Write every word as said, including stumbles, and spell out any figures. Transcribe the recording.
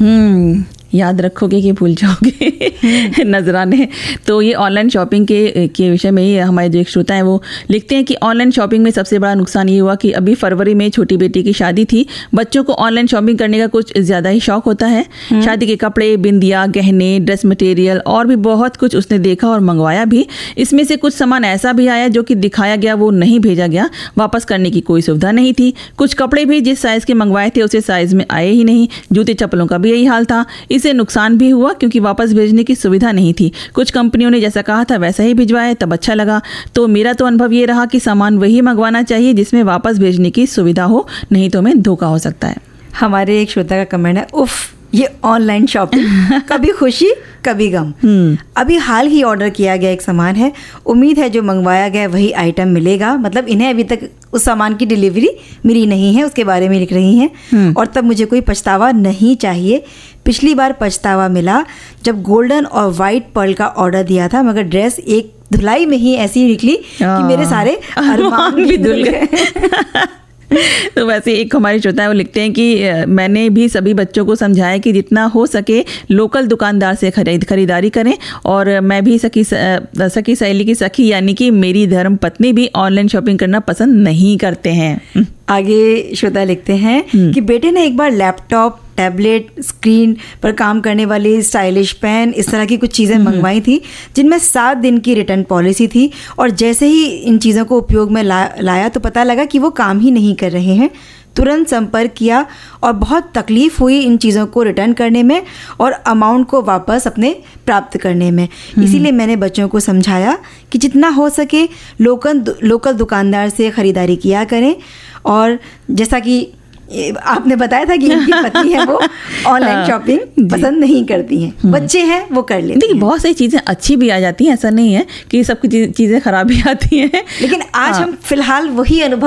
हम्म याद रखोगे कि भूल जाओगे नजराने। तो ये ऑनलाइन शॉपिंग के के विषय में ही हमारे जो एक श्रोता हैं वो लिखते हैं कि ऑनलाइन शॉपिंग में सबसे बड़ा नुकसान ये हुआ कि अभी फरवरी में छोटी बेटी की शादी थी। बच्चों को ऑनलाइन शॉपिंग करने का कुछ ज़्यादा ही शौक होता है। शादी के कपड़े, बिंदिया, गहने, ड्रेस मटेरियल और भी बहुत कुछ उसने देखा और मंगवाया भी। इसमें से कुछ सामान ऐसा भी आया जो कि दिखाया गया वो नहीं भेजा गया, वापस करने की कोई सुविधा नहीं थी। कुछ कपड़े भी जिस साइज़ के मंगवाए थे उसे साइज़ में आए ही नहीं। जूते चप्पलों का भी यही हाल था। इससे नुकसान भी हुआ क्योंकि वापस भेजने की सुविधा नहीं थी। कुछ कंपनियों ने जैसा कहा था वैसा ही भिजवाया, तब अच्छा लगा। तो मेरा तो अनुभव ये रहा कि सामान वही मंगवाना चाहिए जिसमें वापस भेजने की सुविधा हो, नहीं तो हमें धोखा हो सकता है। हमारे एक श्रोता का कमेंट है, उफ ये ऑनलाइन शॉपिंग, कभी खुशी कभी गम। अभी हाल ही ऑर्डर किया गया एक सामान है, उम्मीद है जो मंगवाया गया वही आइटम मिलेगा। मतलब इन्हें अभी तक उस सामान की डिलीवरी मिली नहीं है, उसके बारे में लिख रही हैं। और तब मुझे कोई पछतावा नहीं चाहिए। पिछली बार पछतावा मिला जब गोल्डन और वाइट पर्ल का ऑर्डर दिया था, मगर ड्रेस एक धुलाई में ही ऐसी निकली कि मेरे सारे अरमान भी धुल गए। तो वैसे एक हमारे श्रोता है वो लिखते हैं कि मैंने भी सभी बच्चों को समझाया कि जितना हो सके लोकल दुकानदार से खरीद खरीदारी करें। और मैं भी सखी सखी सहेली की सखी यानी कि मेरी धर्म पत्नी भी ऑनलाइन शॉपिंग करना पसंद नहीं करते हैं। आगे श्रोता लिखते हैं कि बेटे ने एक बार लैपटॉप, टैबलेट, स्क्रीन पर काम करने वाली स्टाइलिश पेन, इस तरह की कुछ चीज़ें मंगवाई थी जिनमें सात दिन की रिटर्न पॉलिसी थी। और जैसे ही इन चीज़ों को उपयोग में ला, लाया तो पता लगा कि वो काम ही नहीं कर रहे हैं। तुरंत संपर्क किया और बहुत तकलीफ हुई इन चीज़ों को रिटर्न करने में और अमाउंट को वापस अपने प्राप्त करने में। इसीलिए मैंने बच्चों को समझाया कि जितना हो सके लोकल लोकल दुकानदार से ख़रीदारी किया करें। और जैसा कि आपने बताया था कि इनकी पत्नी है वो ऑनलाइन शॉपिंग पसंद नहीं करती हैं, बच्चे हैं वो कर लेते हैं। बहुत सारी चीज़ें अच्छी भी आ जाती हैं, ऐसा नहीं है कि सब चीज़ें खराब भी आती हैं। लेकिन आज हम फिलहाल वही अनुभव